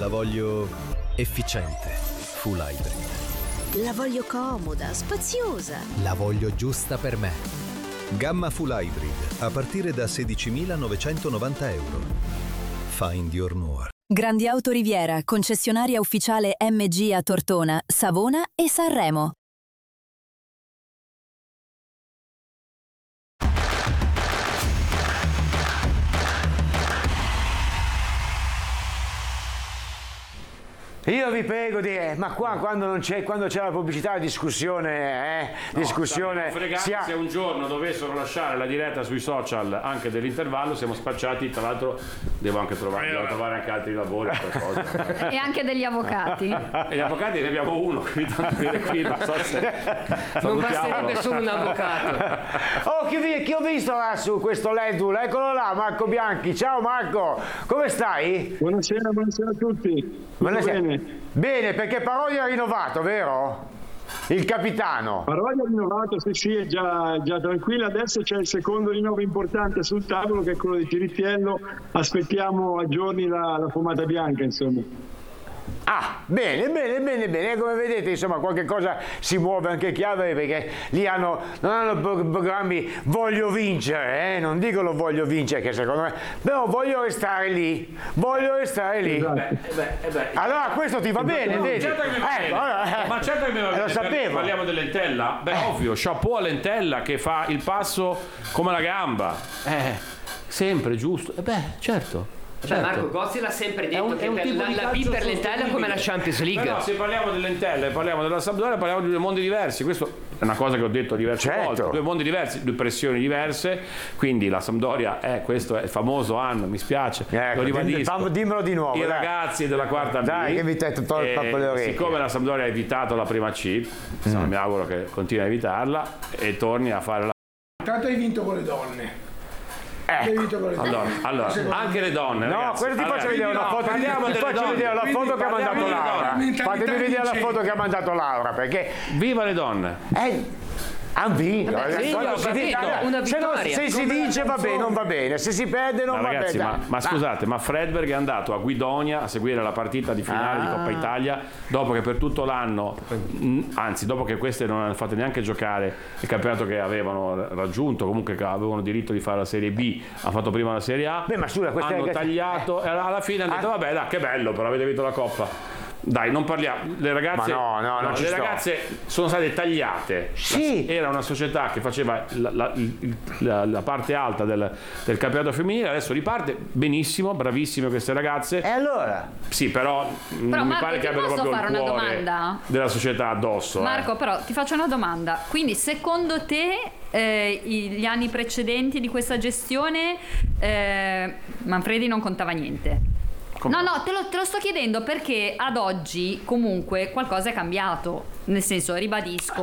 La voglio efficiente, full hybrid. La voglio comoda, spaziosa. La voglio giusta per me. Gamma Full Hybrid, a partire da 16.990 euro. Find your more. Grandi Auto Riviera, concessionaria ufficiale MG a Tortona, Savona e Sanremo. Io vi prego ma qua quando c'è la pubblicità, la discussione, Se un giorno dovessero lasciare la diretta sui social anche dell'intervallo, siamo spacciati. Tra l'altro devo trovare anche altri lavori, qualcosa. E anche degli avvocati. E gli avvocati ne abbiamo uno, quindi tanto viene qui, non so se non basterebbe solo un avvocato. Oh, chi ho visto là su questo Ledul? Eccolo là, Marco Bianchi. Ciao Marco, come stai? Buonasera a tutti. Buonasera. Bene, perché Parodi ha rinnovato, vero? Il capitano. Parodi ha rinnovato, sì, è già tranquillo. Adesso c'è il secondo rinnovo importante sul tavolo, che è quello di Tirittiello. Aspettiamo a giorni la pomata bianca, insomma. Ah, bene. Come vedete, insomma, qualche cosa si muove anche Chiave, perché lì non hanno programmi voglio vincere, non dicono voglio vincere, che secondo me, però voglio restare lì. Esatto. Allora questo ti va bene, vedi? Certo che mi va bene. Ma certo che mi va bene. Lo sapevo. Parliamo dell'Entella? Beh, ovvio, chapeau all'Entella che fa il passo come la gamba. Sempre giusto. Certo. Certo. Marco Gozzi l'ha sempre detto che la B per l'Entella è come la Champions League. Però se parliamo dell'Entella e parliamo della Sampdoria, parliamo di due mondi diversi. Questo è una cosa che ho detto diverse volte. Due mondi diversi, due pressioni diverse. Quindi la Sampdoria questo è il famoso anno, mi spiace, lo ribadisco. Dimmelo di nuovo. I ragazzi della quarta B. Dai, che mi hai tolto il pappo alle orecchie. Siccome la Sampdoria ha evitato la prima C, mi auguro che continui a evitarla e torni a fare la. Intanto hai vinto con le donne. Allora, anche le donne. No, ragazzi, quello ti faccio vedere una foto. La foto che ha mandato Laura. Fatemi vedere la foto che ha mandato Laura, perché. Viva le donne! Han vinto. Se si dice va bene, non va bene. Se si perde non va ragazzi, bene. Ma scusate, ma Fredberg è andato a Guidonia a seguire la partita di finale di Coppa Italia dopo che per tutto l'anno, anzi dopo che queste non hanno fatto neanche giocare il campionato che avevano raggiunto, comunque che avevano diritto di fare la Serie B, hanno fatto prima la Serie A, hanno tagliato e alla fine hanno detto vabbè dai, che bello, però avete vinto la Coppa. Dai, non parliamo. Le ragazze, le ragazze sono state tagliate. Sì. Era una società che faceva la parte alta del campionato femminile, adesso riparte benissimo, bravissime queste ragazze. E allora? Sì, però non mi Marco, pare che abbiano proprio fare il una cuore domanda? della società addosso. Marco, però ti faccio una domanda. Quindi, secondo te, gli anni precedenti di questa gestione, Manfredi non contava niente? No, te lo sto chiedendo perché ad oggi comunque qualcosa è cambiato, nel senso, ribadisco,